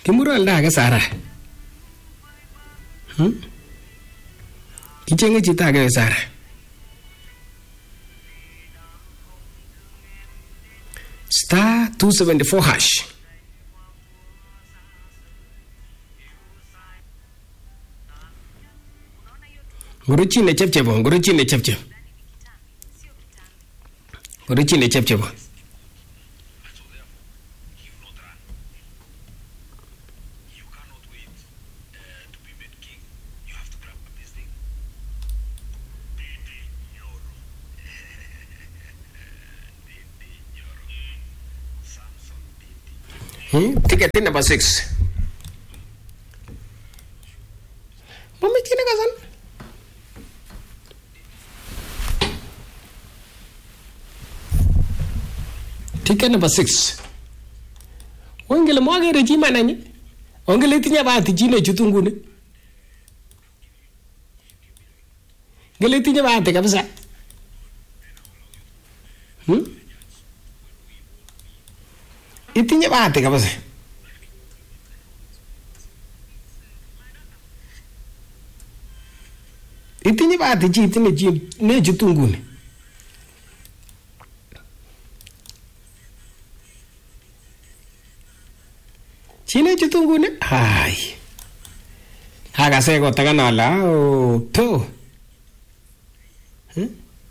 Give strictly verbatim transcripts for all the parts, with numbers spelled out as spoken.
Kimuru alda age Sara. Hmm? Kichenge chito age Sara. Star two seventy-four hash. Nguruchi ne chepchebo, nguruchi ne chepchebo. Nguruchi ne chepchebo. Hmm? Ticket number six. Mami kina kasan? Ticket number six. Wangele mwage rejima nani? Wangele tinya bahati jine chutungune. Ngele tinya bahati kabisa. Hmm? Itinye bahati kabisa. Itinye bahati chi itinye chi ne chutungune. Chine chutungune? Hai. Haga sego taganala o to. Hmm?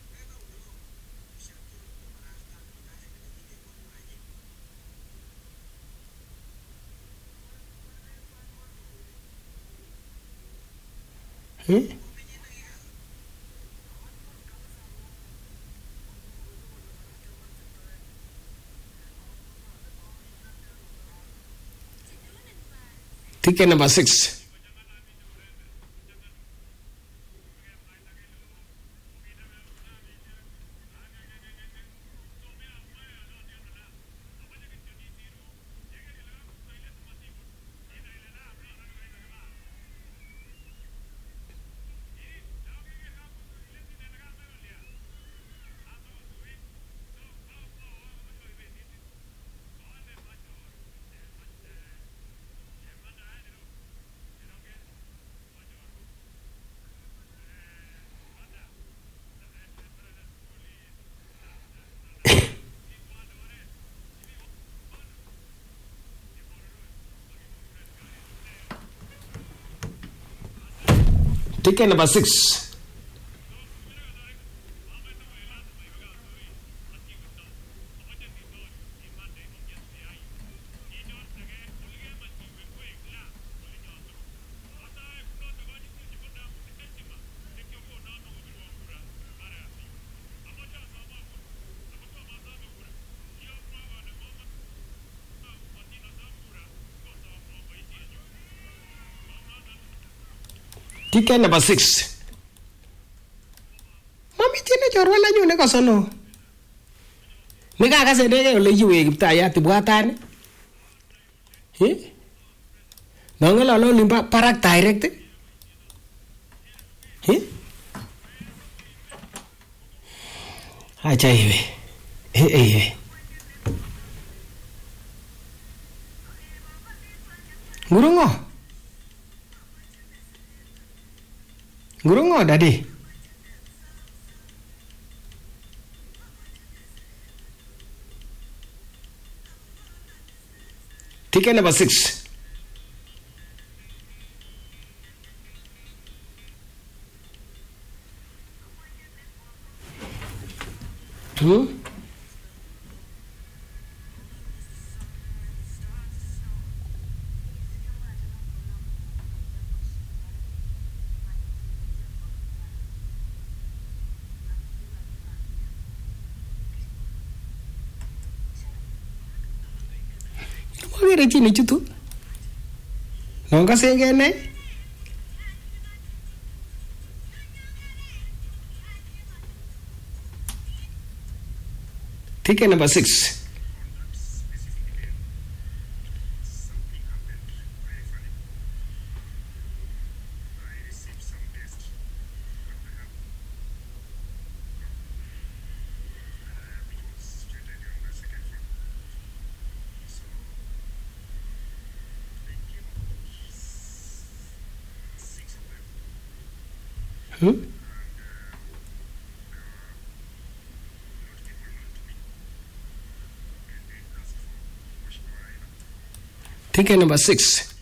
Hmm? Ticket number six. Ticket number six. Ticket number six. Mami tiene chorwa la nyune kasono. Nika kase dege ole yiwe kiptaya tibwatani. Eh? Nongela lo limba parak direct. Eh? Acha hivi. Eh eh. Ngurungo. Ngurungo dadi. Ticket number six. Hmm? Magere chini chutu. Nonga sengene. Ticket number six. Hmm? Ticket number six.